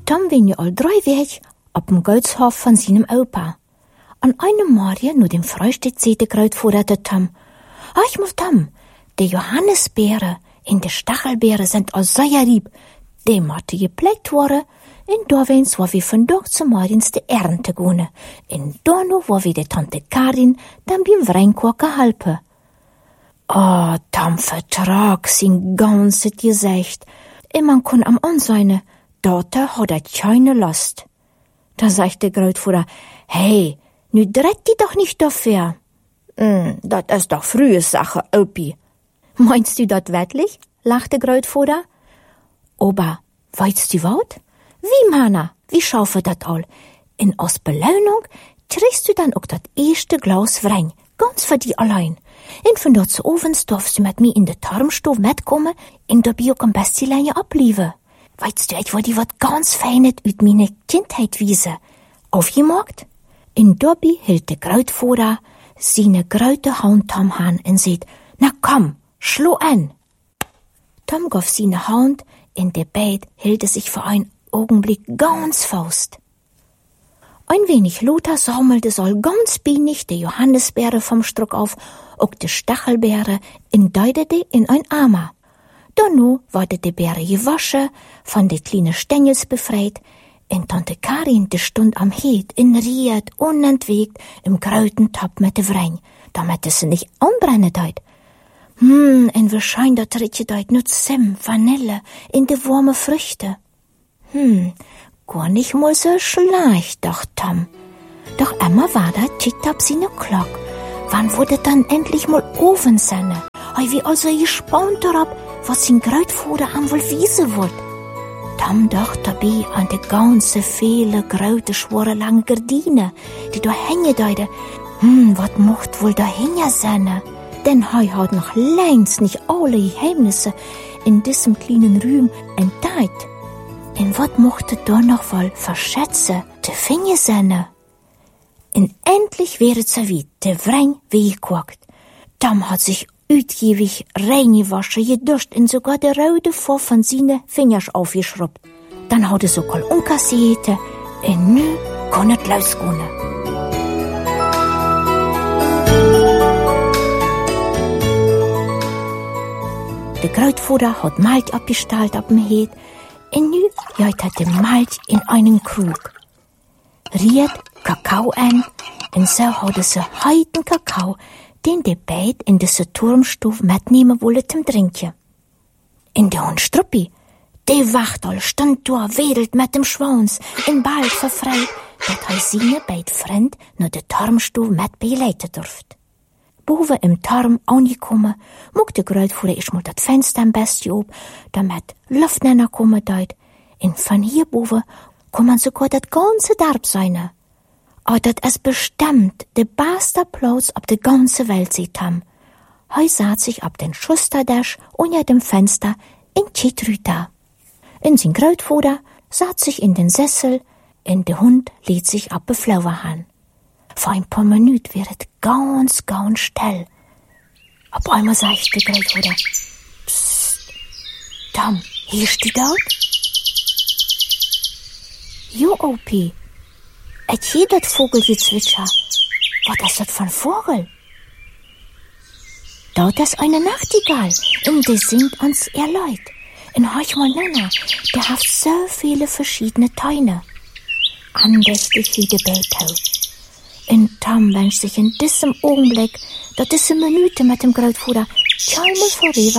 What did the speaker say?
Tom bin ja all 3 Weg op dem Goudshof von seinem Opa. An einem Morgen, nur dem Frühstück, sieht der Grootvater der Tom: „Ach, muf Tom, die Johannisbeeren en de Stachelbeeren sind al sehr lieb. Die moeten gepflegt worden. En daarwens waar we vandaag zum morgens de Ernte gehen. En daarna waar we de Tante Karin dan beim Weinkochen helpen." Oh, Tom vertrag sein ganzes Gesicht. En man kon am ansehen, dort hat keine Lust. Da sagt der Grootvater: „Hey, nu dreht die doch nicht dafür." Das ist doch frühe Sache, Opi." "Meinst du das wirklich?" lachte Grootvater. "Aber, weißt du was? Wie, Manna, wie schaufe dat all? En als Belohnung kriegst du dann auch das erste Glas Wein, ganz für die allein. En von dort zu ovens darfst du mit mir in de Turmstube mitkommen en dabei auch ein bisschen ablieben. Weißt du, ich wollte was ganz Feines uit meine Kindheit wiesen. Aufgemacht? En dabei hielt der Grootvater seine grote Hand Tom an en sagt: "Na komm, schlo an." Tom gab seine Hand, in der Beid hielt sich für einen Augenblick ganz fest. Ein wenig lauter sammelte soll ganz beinig die Johannisbeere vom Struck auf, auch die Stachelbeere und deutete in ein Eimer. Danach wurde die Beere gewaschen, von den kleinen Stängels befreit, und Tante Karin die Stund am Herd in riet unentwegt im grauten Topf mit de Wein, damit es nicht anbrennen deut. En wahrscheinlich dat ritje deut nur Zimt, Vanille in de warme Früchte. Gar nicht mal so schlecht, dacht Tom. Doch immer war da tickt ab seine Glock. Wann wurde dann endlich mal Ofen sein? Wie also gespannt darauf, was sein Grootvater am wohl wiesen wollt. Tom dacht dabei an die ganze viele grote, schwere, lange Gardine, die da hängen deute. Was mocht wohl da hängen sein? Denn er hat noch längst nicht alle Geheimnisse in diesem kleinen Raum entdeckt. Und was mochte da noch wohl verschätze, te Finger sein? Und endlich wäre es so weit, der Wein weggekocht. Tom hat sich ausgiebig reingewaschen, geduscht und sogar der rote Farbs von seinen Fingern aufgeschrubbt. Dann hat er sogar umkassiert und nu kann es losgehen. Der Grootvater hat Malz abgestellt auf dem Herd und nu jagt er den Malz in einen Krug. Riet Kakao an und so hat er so heiten Kakao, den der Beid in diese Turmstube mitnehmen wolle zum Trinken. In der Hund Struppi, der Wachtel stand da, wedelt mit dem Schwanz, in bald verfreit, dat er seine beid Freund nach der Turmstube mit begleiten durft. Boven im Turm angekommen, mocht der Grootvater erst mal das Fenster am besten op, damit Luft näher kommen deut. Und von hier boven kann man sogar das ganze Dorf sein. Aber das ist bestimmt der beste Platz auf der ganzen Welt, sieht Tom. Er saß sich auf den Schustertisch unter dem Fenster in Chitrüta. Und sein Grootvater saß sich in den Sessel und der Hund lädt sich ab Beflauer an. Vor ein paar Minuten wird es ganz, ganz still. Auf einmal sagt der Grootvater: "Psst, Tom, hörst du dort?" "Jo, Opi, ich höre das Vogelgezwitscher. Was ist das für ein Vogel?" "Dort ist eine Nachtigall und die singt uns ihr Leid. Und horch mal Nana, der hat so viele verschiedene Töne." Andächtig wie der Beethoven. Und Tom wünscht sich in diesem Augenblick, dass diese Minute mit dem Grootvater keinmal vorüber